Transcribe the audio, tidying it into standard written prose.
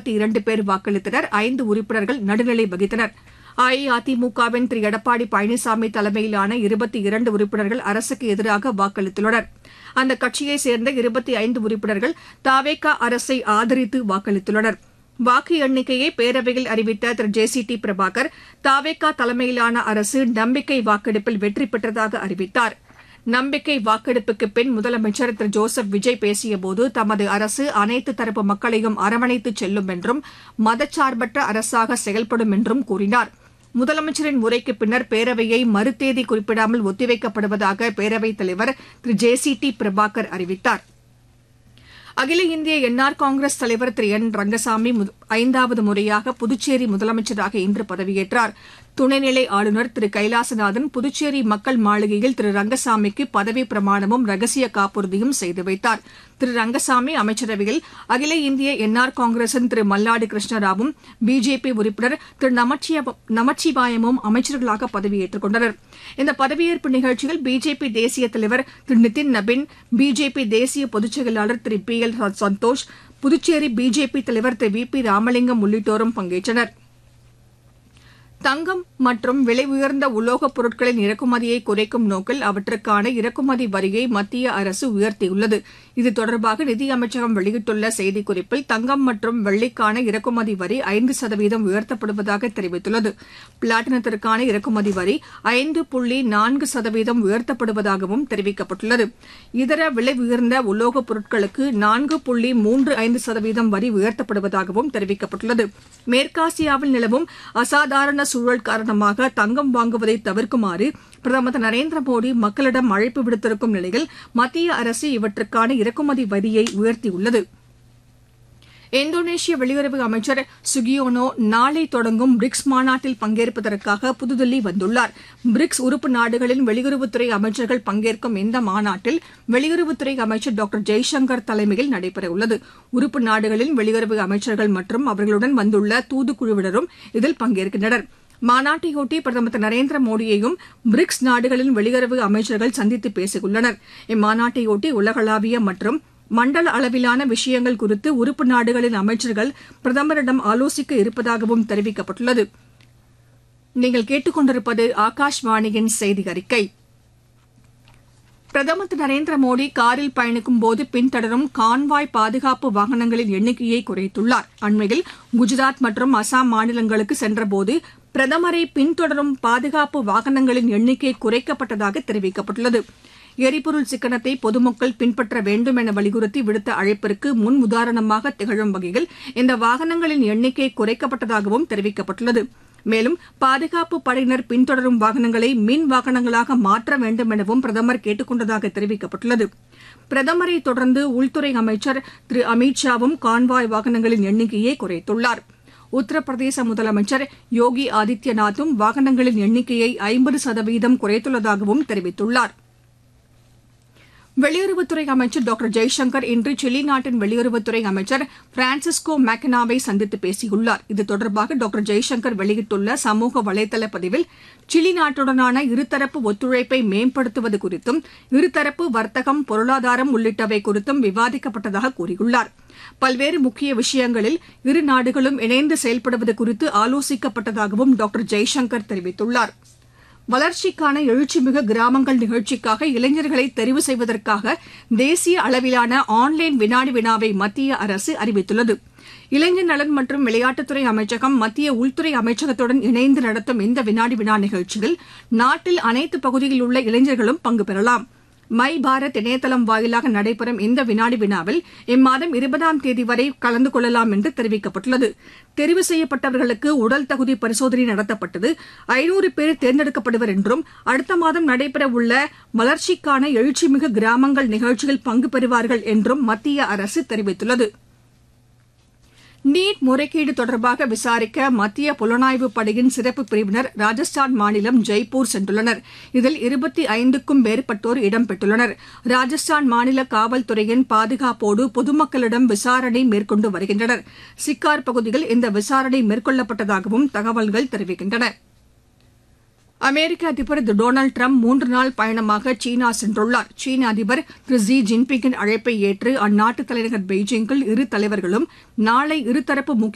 22 பேர் வாக்களித்தனர். 5 உறுப்பினர்கள் நடுநிலை வகித்தனர். அஇஅதிமுகவின் திரு எடப்பாடி பழனிசாமி தலைமையிலான 22 உறுப்பினர்கள் அரசுக்கு எதிராக வாக்களித்துள்ளனர். அந்த கட்சியைச் சேர்ந்த 25 உறுப்பினர்கள் தவேக அரசை ஆதரித்து வாக்களித்துள்ளனர். வாக்கு எண்ணிக்கையை பேரவையில் அறிவித்த திரு ஜே.சி.டி. பிரபாகர் தவேக தலைமையிலான அரசு நம்பிக்கை வாக்கெடுப்பில் வெற்றி பெற்றதாக அறிவித்தார். நம்பிக்கை வாக்கெடுப்புக்கு பின் முதலமைச்சர் திரு ஜோசப் விஜய் பேசியபோது தமது அரசு அனைத்து தரப்பு மக்களையும் அரவணைத்துச் செல்லும் என்றும் மதச்சார்பற்ற அரசாக செயல்படும் என்றும் கூறினார். முதலமைச்சரின் உரைக்கு பின்னர் பேரவையை மறுதேதி குறிப்பிடாமல் ஒத்திவைக்கப்படுவதாக பேரவைத் தலைவர் திரு ஜே.சி.டி. பிரபாகர் அறிவித்தார். அகில இந்திய என்ஆர் காங்கிரஸ் தலைவர் திரு என் ரங்கசாமி 5வது முறையாக புதுச்சேரி முதலமைச்சராக இன்று பதவியேற்றார். துணைநிலை ஆளுநர் திரு கைலாசநாதன் புதுச்சேரி மக்கள் மாளிகையில் திரு ரங்கசாமிக்கு பதவிப் பிரமாணமும் ரகசிய காப்புறுதியும் செய்து வைத்தார். திரு ரங்கசாமி அமைச்சரவையில் அகில இந்திய என்ஆர் காங்கிரசின் திரு மல்லாடி கிருஷ்ணராவும் பிஜேபி உறுப்பினர் திரு நமச்சிவாயமும் அமைச்சர்களாக பதவியேற்றுக் கொண்டனர். இந்த பதவியேற்பு நிகழ்ச்சியில் பிஜேபி தேசிய தலைவர் திரு நிதின் நபின், பிஜேபி தேசிய பொதுச் செயலாளர் திரு P L Santhosh, Puducherry BJP தலைவர் திரு வி பி ராமலிங்கம் உள்ளிட்டோரும் பங்கேற்றனர். தங்கம் மற்றும் விலை உயர்ந்த உலோகப் பொருட்களின் இறக்குமதியை குறைக்கும் நோக்கில் அவற்றுக்கான இறக்குமதி வரியை மத்திய அரசு உயர்த்தியுள்ளது. இது தொடர்பாக நிதியமைச்சகம் வெளியிட்டுள்ள செய்திக்குறிப்பில் தங்கம் மற்றும் வெள்ளிக்கான இறக்குமதி வரி 5% உயர்த்தப்படுவதாக தெரிவித்துள்ளது. பிளாட்டினத்திற்கான இறக்குமதி வரி 5.4% உயர்த்தப்படுவதாகவும் தெரிவிக்கப்பட்டுள்ளது. இதர விலை உயர்ந்த உலோகப் பொருட்களுக்கு 4.35% வரி உயர்த்தப்படுவதாகவும் தெரிவிக்கப்பட்டுள்ளது. மேற்காசியாவில் நிலவும் அசாதாரண சூழல் காரணமாக தங்கம் வாங்குவதை தவிர்க்குமாறு பிரதமர் திரு நரேந்திர மோடி மக்களிடம் அழைப்பு விடுத்திருக்கும் நிலையில் மத்திய அரசு இவற்றுக்கான இறக்குமதி வரியை உயர்த்தியுள்ளது. இந்தோனேஷிய வெளியுறவு அமைச்சர் சுகியோனோ நாளை தொடங்கும் பிரிக்ஸ் மாநாட்டில் பங்கேற்பதற்காக புதுதில்லி வந்துள்ளார். பிரிக்ஸ் உறுப்பு நாடுகளின் வெளியுறவுத்துறை அமைச்சர்கள் பங்கேற்கும் இந்த மாநாட்டில் வெளியுறவுத்துறை அமைச்சர் டாக்டர் ஜெய்சங்கர் தலைமையில் நடைபெறவுள்ளது. உறுப்பு நாடுகளின் வெளியுறவு அமைச்சர்கள் மற்றும் அவர்களுடன் வந்துள்ள தூதுக்குழுவினரும் இதில் பங்கேற்கின்றனர். மாநாட்டையொட்டி பிரதமர் திரு நரேந்திர மோடியையும் பிரிக்ஸ் நாடுகளின் வெளியுறவு அமைச்சர்கள் சந்தித்து பேசியுள்ளனர். இம்மாநாட்டையொட்டி உலகளாவிய மற்றும் மண்டல அளவிலான விஷயங்கள் குறித்து உறுப்பு நாடுகளின் அமைச்சர்கள் பிரதமரிடம் ஆலோசிக்க இருப்பதாகவும் தெரிவிக்கப்பட்டுள்ளது. நீங்கள் கேட்டுக்கொண்டிருப்பது ஆகாஷ்வாணியின் செய்தி அறிக்கை. பிரதமர் திரு நரேந்திர மோடி காரில் பயணிக்கும் போது பின்தொடரும் கான்வாய் பாதுகாப்பு வாகனங்களின் எண்ணிக்கையை குறைத்துள்ளார். அண்மையில் குஜராத் மற்றும் அசாம் மாநிலங்களுக்கு சென்றபோது பிரதமரை பின்தொடரும் பாதுகாப்பு வாகனங்களின் எண்ணிக்கை குறைக்கப்பட்டதாக தெரிவிக்கப்பட்டுள்ளது. எரிபொருள் சிக்கனத்தை பொதுமக்கள் பின்பற்ற வேண்டும் என வலியுறுத்தி விடுத்த அழைப்பிற்கு முன் உதாரணமாக திகழும் வகையில் இந்த வாகனங்களின் எண்ணிக்கை குறைக்கப்பட்டதாகவும் தெரிவிக்கப்பட்டுள்ளது. மேலும் பாதுகாப்பு படையினர் பின்தொடரும் வாகனங்களை மின் வாகனங்களாக மாற்ற வேண்டும் எனவும் பிரதமர் கேட்டுக் கொண்டதாக தெரிவிக்கப்பட்டுள்ளது. பிரதமரை தொடர்ந்து உள்துறை அமைச்சர் திரு அமித் ஷாவும் கான்வாய் வாகனங்களின் எண்ணிக்கையை குறைத்துள்ளார். உத்தரப்பிரதேச முதலமைச்சர் யோகி ஆதித்யநாத்தும் வாகனங்களின் எண்ணிக்கையை 50% குறைத்துள்ளதாகவும் தெரிவித்துள்ளார். வெளியுறவுத்துறை அமைச்சர் டாக்டர் ஜெய்சங்கர் இன்று சிலி நாட்டின் வெளியுறவுத்துறை அமைச்சர் பிரான்சிஸ்கோ மேக்கனாவை சந்தித்து பேசியுள்ளார். இது தொடர்பாக டாக்டர் ஜெய்சங்கர் வெளியிட்டுள்ள சமூக வலைதள பதிவில் சிலி நாட்டுடனான இருதரப்பு ஒத்துழைப்பை மேம்படுத்துவது குறித்தும் இருதரப்பு வர்த்தகம், பொருளாதாரம் உள்ளிட்டவை குறித்தும் விவாதிக்கப்பட்டதாக கூறியுள்ளார். பல்வேறு முக்கிய விஷயங்களில் இரு நாடுகளும் இணைந்து செயல்படுவது குறித்து ஆலோசிக்கப்பட்டதாகவும் டாக்டர் ஜெய்சங்கர் தெரிவித்துள்ளார். வளர்ச்சிக்கான எழுச்சிமிகு கிராமங்கள் நிகழ்ச்சிக்காக இளைஞர்களை தெரிவு செய்வதற்காக தேசிய அளவிலான ஆன்லைன் வினாடி வினாவை மத்திய அரசு அறிவித்துள்ளது. இளைஞர் நலன் மற்றும் விளையாட்டுத்துறை அமைச்சகம் மத்திய உள்துறை அமைச்சகத்துடன் இணைந்து நடத்தும் இந்த வினாடி வினா நிகழ்ச்சியில் நாட்டில் அனைத்து பகுதியில் உள்ள இளைஞர்களும் பங்கு பெறலாம். மை பாரத் இணையதளம் வாயிலாக நடைபெறும் இந்த வினாடி வினாவில் இம்மாதம் 20ஆம் தேதி வரை கலந்து கொள்ளலாம் என்று தெரிவிக்கப்பட்டுள்ளது. தெரிவு செய்யப்பட்டவர்களுக்கு உடல் தகுதி பரிசோதனை நடத்தப்பட்டது. 500 பேர் தேர்ந்தெடுக்கப்படுவர் என்றும் அடுத்த மாதம் நடைபெறவுள்ள வளர்ச்சிக்கான எழுச்சிமிகு கிராமங்கள் நிகழ்ச்சியில் பங்கு பெறுவார்கள் என்றும் மத்திய அரசு தெரிவித்துள்ளது. நீட் முறைகேடு தொடர்பாக விசாரிக்க மத்திய புலனாய்வு படையின் சிறப்பு பிரிவினர் ராஜஸ்தான் மாநிலம் ஜெய்ப்பூர் சென்றுள்ளனர். இதில் 25க்கும் மேற்பட்டோர் இடம்பெற்றுள்ளனர். ராஜஸ்தான் மாநில காவல்துறையின் பாதுகாப்போடு பொதுமக்களிடம் விசாரணை மேற்கொண்டு வருகின்றனர். சிக்கார் பகுதியில் இந்த விசாரணை மேற்கொள்ளப்பட்டதாகவும் தகவல்கள் தெரிவிக்கின்றன. அமெரிக்க அதிபர் திரு டொனால்டு டிரம்ப் 3 நாள் பயணமாக சீனா சென்றுள்ளார். சீன அதிபர் திரு ஜி ஜின்பிங்கின் அழைப்பை ஏற்று அந்நாட்டு தலைநகர் பெய்ஜிங்கில் இரு தலைவர்களும் நாளை இருதரப்பு